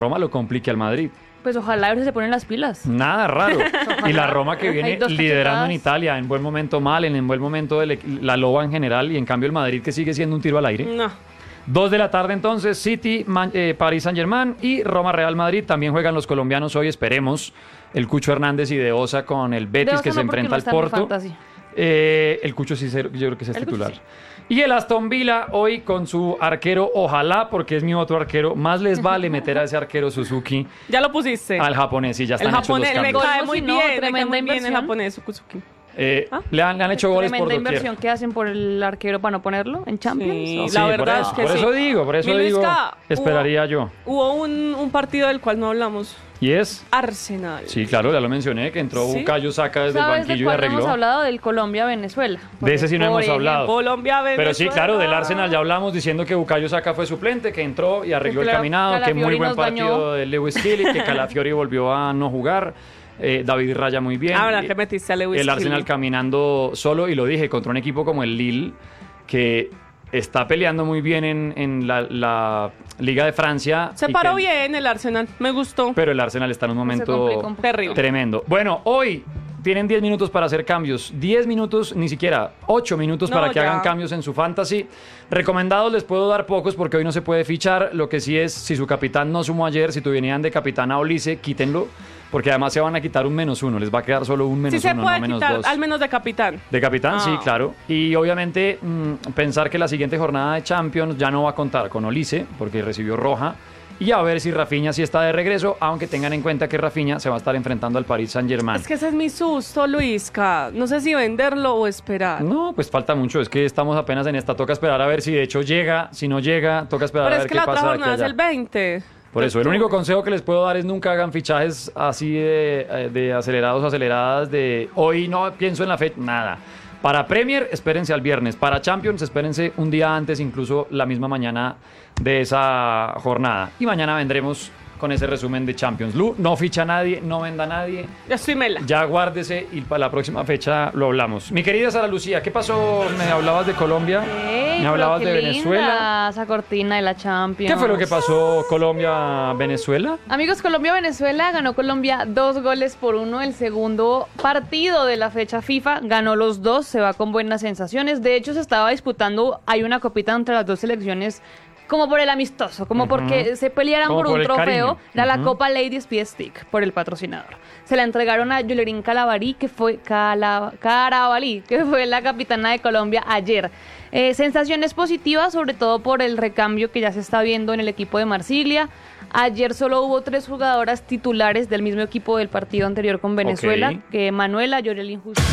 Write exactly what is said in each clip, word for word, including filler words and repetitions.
Roma lo complique al Madrid. Pues ojalá a ver si se ponen las pilas. Nada raro. Y la Roma que viene dos liderando cachetadas. en Italia, en buen momento mal, en, en buen momento de la loba en general, y en cambio el Madrid que sigue siendo un tiro al aire. No. Dos de la tarde entonces, City, Man, eh, Paris Saint-Germain y Roma Real Madrid. También juegan los colombianos hoy, esperemos. El Cucho Hernández y De Osa con el Betis, De Osa que no, se porque enfrenta no al está en mi Porto. fantasy. Eh, el Cucho sí, yo creo que es el, El Cucho titular. sí. Y el Aston Villa hoy con su arquero, ojalá, porque es mi otro arquero, más les vale meter a ese arquero Suzuki Ya lo pusiste. al japonés y ya el están hechos los japonés me cambios. cae muy Si no, bien, me cae tremenda muy bien el inversión. japonés Suzuki. Eh, ¿Ah? le, han, le han hecho goles por Tremenda doquier. inversión que hacen por el arquero para no ponerlo en Champions. Sí, ¿O? Sí, la por verdad eso, es que por sí. eso digo, por eso Mi digo, Luisca, esperaría yo. Hubo un, un partido del cual no hablamos. ¿Y es? Arsenal. Sí, claro, ya lo mencioné, que entró ¿Sí? Bukayo Saka desde el ¿Sabes de banquillo y cuál no arregló. hemos hablado? Del Colombia-Venezuela. De ese sí no Por hemos ejemplo, hablado. Colombia, Venezuela. Pero sí, claro, del Arsenal ya hablamos diciendo que Bukayo Saka fue suplente, que entró y arregló Que el Cala- caminado, que Calafiori muy buen nos partido dañó. de Lewis Kelly, que Calafiori volvió a no jugar. Eh, David Raya muy bien. Ah, verdad Y que metiste a Lewis el Arsenal Kelly. caminando solo, y lo dije, contra un equipo como el Lille, que está peleando muy bien en, en la, la Liga de Francia. Se y paró que- bien el Arsenal. Me gustó. Pero el Arsenal está en un complicó momento un poco. Terrible. tremendo. Bueno, hoy tienen diez minutos para hacer cambios. diez minutos, ni siquiera ocho minutos No, para que ya. hagan cambios en su fantasy. Recomendados les puedo dar pocos porque hoy no se puede fichar. Lo que sí es, si su capitán no sumó ayer, si tuvieran de capitán a Olise, quítenlo. Porque además se van a quitar un menos uno. Les va a quedar solo un menos Sí se uno, puede no menos quitar, dos. al menos de capitán. De capitán, sí, Ah. claro. Y obviamente mmm, pensar que la siguiente jornada de Champions ya no va a contar con Olise, porque recibió roja. Y a ver si Rafinha sí está de regreso, aunque tengan en cuenta que Rafinha se va a estar enfrentando al Paris Saint-Germain. Es que ese es mi susto, Luisca. No sé si venderlo o esperar. No, pues falta mucho. Es que estamos apenas en esta. Toca esperar a ver si de hecho llega. Si no llega, toca esperar Pero a es ver que qué la otra pasa de aquí jornada es allá. el veinte. Por eso, el Octubre. único consejo que les puedo dar es nunca hagan fichajes así de, de acelerados o aceleradas de hoy no pienso en la fecha, nada. Para Premier, espérense al viernes. Para Champions, espérense un día antes, incluso la misma mañana de esa jornada. Y mañana vendremos con ese resumen de Champions. Lu, no ficha a nadie, no venda a nadie. Ya estoy mela. Ya guárdese y para la próxima fecha lo hablamos. Mi querida Sara Lucía, ¿qué pasó? Me hablabas de Colombia, Ey, me pero hablabas qué de Venezuela. linda esa cortina de la Champions. ¿Qué fue lo que pasó Colombia-Venezuela? Amigos, Colombia-Venezuela ganó Colombia dos goles por uno. El segundo partido de la fecha FIFA ganó los dos, se va con buenas sensaciones. De hecho, se estaba disputando, hay una copita entre las dos selecciones como por el amistoso, como Ujú. porque se pelearan Como por por un el trofeo. cariño. Era la Ujú. Copa Lady Speed Stick por el patrocinador. Se la entregaron a Yolerín Calabarí, que fue Cala- Carabalí, que fue la capitana de Colombia ayer. Eh, sensaciones positivas, sobre todo por el recambio que ya se está viendo en el equipo de Marsiglia. Ayer solo hubo tres jugadoras titulares del mismo equipo del partido anterior con Venezuela, Ok. que Manuela, Yorelín Justo.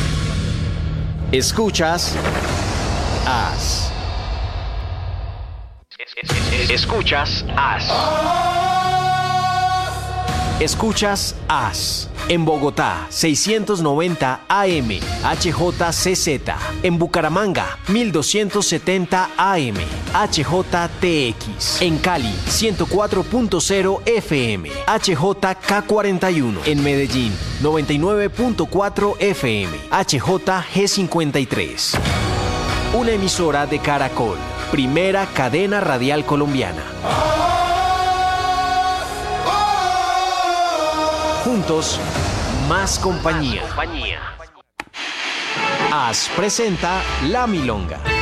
Escuchas As. Escuchas As. Escuchas As. En Bogotá, seiscientos noventa A M, H J C Z. En Bucaramanga, mil doscientos setenta A M, H J T X. En Cali, ciento cuatro punto cero F M, H J K cuarenta y uno. En Medellín, noventa y nueve punto cuatro F M, H J G cincuenta y tres. Una emisora de Caracol, primera cadena radial colombiana. Juntos, más compañía. As presenta La Milonga.